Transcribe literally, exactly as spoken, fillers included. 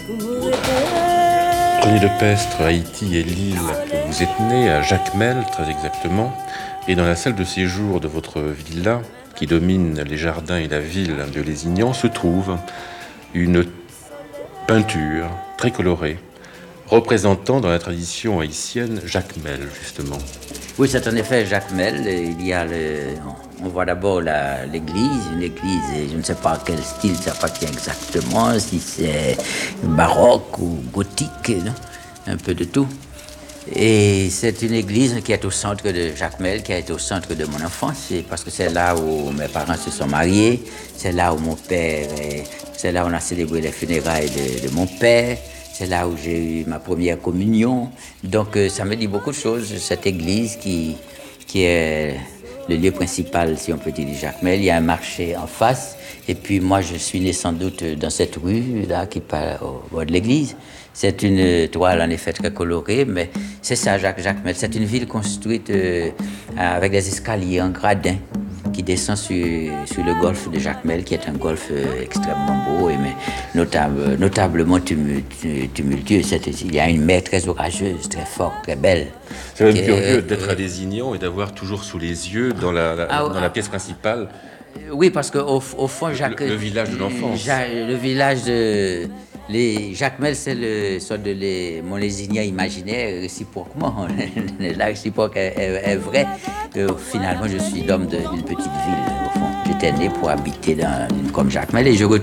René Lepestre, Haïti et l'île que vous êtes né, à Jacmel très exactement, et dans la salle de séjour de votre villa, qui domine les jardins et la ville de Lézignan, se trouve une peinture très colorée, représentant dans la tradition haïtienne Jacmel, justement. Oui, c'est en effet Jacmel. Il y a le, on voit d'abord la, l'église, une église, je ne sais pas à quel style ça appartient exactement, si c'est baroque ou gothique, non? Un peu de tout. Et c'est une église qui est au centre de Jacmel, qui a été au centre de mon enfance, c'est parce que c'est là où mes parents se sont mariés, c'est là où mon père, est, c'est là où on a célébré les funérailles de, de mon père. C'est là où j'ai eu ma première communion. Donc, euh, ça me dit beaucoup de choses, cette église qui, qui est le lieu principal, si on peut dire, de Jacmel. Il y a un marché en face. Et puis, moi, je suis né sans doute dans cette rue-là qui part au bord de l'église. C'est une toile, en effet, très colorée, mais c'est ça, Jacques Jacmel. C'est une ville construite euh, avec des escaliers en gradin qui descend sur, sur le golfe de Jacmel, qui est un golfe extrêmement beau, et mais notable, notablement tumultueux. C'est, il y a une mer très orageuse, très forte, très belle. C'est même qui, curieux euh, d'être euh, à Lézignan et d'avoir toujours sous les yeux, dans la, la, ah, dans ah, la pièce principale, oui, parce qu'au au fond, Jacques, le, le village de l'enfance. Jacques, le village de les Jacmel, c'est le soit de les, mon lésignan imaginaire réciproquement. La réciproque est, est, est vraie. Euh, finalement, je suis l'homme d'une petite ville. Au fond, j'étais né pour habiter dans une comme Jacmel et je